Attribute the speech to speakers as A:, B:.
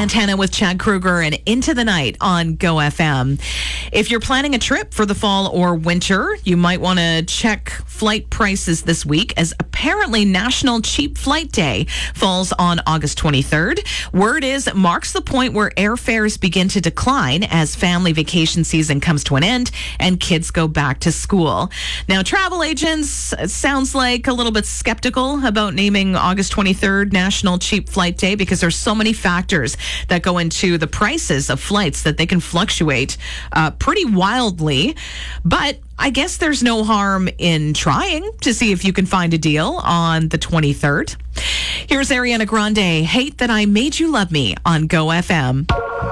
A: Santana with Chad Kruger and Into the Night on Go FM. If you're planning a trip for the fall or winter, you might want to check flight prices this week, as apparently National Cheap Flight Day falls on August 23rd. Word is it marks the point where airfares begin to decline as family vacation season comes to an end and kids go back to school. Now, travel agents sounds like a little bit skeptical about naming August 23rd National Cheap Flight Day because there's so many factors that go into the prices of flights that they can fluctuate pretty wildly. But I guess there's no harm in trying to see if you can find a deal on the 23rd. Here's Ariana Grande, Hate That I Made You Love Me on Go FM.